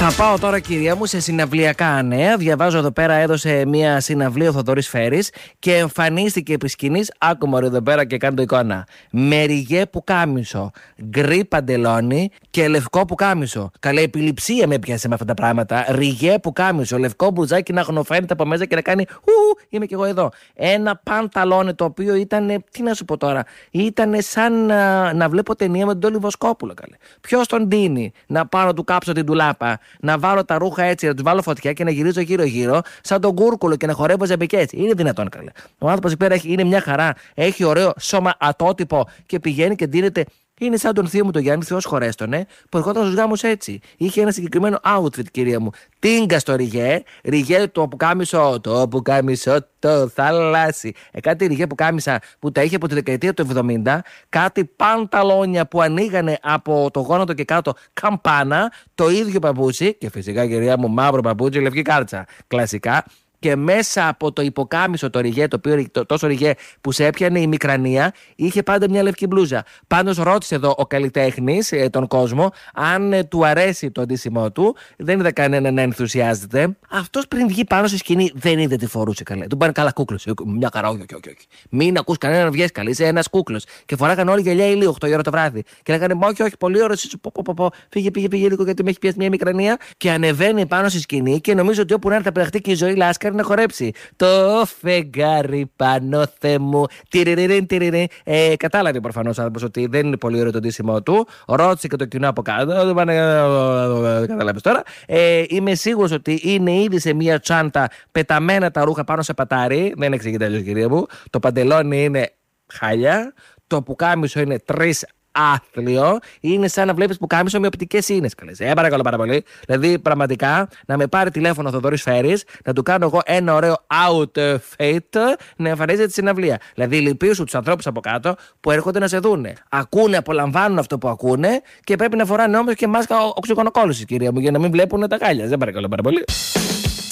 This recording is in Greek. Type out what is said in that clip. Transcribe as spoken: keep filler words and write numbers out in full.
Θα πάω τώρα, κυρία μου, σε συναυλιακά νέα. Διαβάζω εδώ πέρα, έδωσε μια συναυλία ο Θοδωρής Φέρης και εμφανίστηκε επί σκηνής. Άκουμα εδώ πέρα και κάνω το εικόνα. Με ριγέ πουκάμισο, γκρι παντελόνι και λευκό πουκάμισο. Καλέ, επιληψία με πιάσε με αυτά τα πράγματα. Ριγέ πουκάμισο, λευκό μπλουζάκι να γνωφαίνεται από μέσα και να κάνει ου, είμαι κι εγώ εδώ. Ένα πανταλόνι το οποίο ήταν, τι να σου πω τώρα, ήταν σαν να, να βλέπω ταινία με τον Τόλι Βοσκόπουλο. Καλέ. Ποιος τον δίνει να πάω να του κάψω την τουλάπα, να βάλω τα ρούχα έτσι, να του βάλω φωτιά και να γυρίζω γύρω-γύρω, σαν τον Κούρκουλο και να χορεύω ζεμπικές. Είναι δυνατόν, καλέ. Ο άνθρωπος εκεί πέρα είναι μια χαρά, έχει ωραίο σώμα ατότυπο και πηγαίνει και ντύνεται. Είναι σαν τον θείο μου τον Γιάννη, Θεός χωρέστονε, που ερχόταν στους γάμους έτσι. Είχε ένα συγκεκριμένο outfit, κυρία μου. Τίγκα στο ριγέ, ριγέ το πουκάμισο, το πουκάμισο, το θαλάσσι. Ε, κάτι ριγέ πουκάμισα που τα είχε από τη δεκαετία του εβδομήντα, κάτι πανταλόνια που ανοίγανε από το γόνατο και κάτω καμπάνα, το ίδιο παπούτσι και φυσικά, κυρία μου, μαύρο παπούτσι, λευκή κάρτσα. Κλασικά. Και μέσα από το υποκάμισο το ριγέ, το οποίο το, τόσο ριγέ που σε έπιανε η μικρανία, είχε πάντα μια λευκή μπλούζα. Πάντως ρώτησε εδώ ο καλλιτέχνης ε, τον κόσμο αν ε, του αρέσει το αντίσημό του. Δεν είδα κανέναν να ενθουσιάζεται. Αυτός πριν βγει πάνω στη σκηνή δεν είδε τι φορούσε, καλέ. Του πάνε καλά κούκλος. Μια χαρά, όχι, όχι, όχι. Μην ακούς κανέναν να βγαίνει, καλή. Είσαι ένας κούκλος. Και φοράγαν όλοι γυαλιά ηλίου οκτώ η ώρα το βράδυ. Και λέγανε όχι, όχι, πολύ ωραίο. Πω, πω, πω, πω. Φύγε, πήγε, πήγε λίγο γιατί με έχει πιάσει μια μικρανία. Και ανεβαίνει πάνω στη σκηνή και νομίζω ότι όπου να έρθει θα πεταχτεί και η Ζωή Λάσκαρη να χορέψει. Το φεγγάρι πάνω Θεέ μου. Τυριριριν, τυριριριν. Ε, κατάλαβε προφανώς άνθρωπος ότι δεν είναι πολύ ωραίο το ντύσιμό του. Ρώτησε και το κοινό από κάτω. Δεν καταλάβεις τώρα. Ε, είμαι σίγουρος ότι είναι ήδη σε μια τσάντα πεταμένα τα ρούχα πάνω σε πατάρι. Δεν εξηγείται αλλιώς, κυρία μου. Το παντελόνι είναι χάλια. Το πουκάμισο είναι τρεις άθλιο, είναι σαν να βλέπεις πουκάμισο με οπτικές ίνες. Ε, παρακαλώ πάρα πολύ. Δηλαδή, πραγματικά, να με πάρει τηλέφωνο ο Θοδωρής Φέρης, να του κάνω εγώ ένα ωραίο outfit να εμφανίζεται στη συναυλία. Δηλαδή, λυπήσου τους ανθρώπους από κάτω που έρχονται να σε δούνε. Ακούνε, απολαμβάνουν αυτό που ακούνε και πρέπει να φοράνε όμως και μάσκα οξυγονοκόλλησης, κυρία μου, για να μην βλέπουν τα γάλια. Δεν παρακαλώ πάρα πολύ.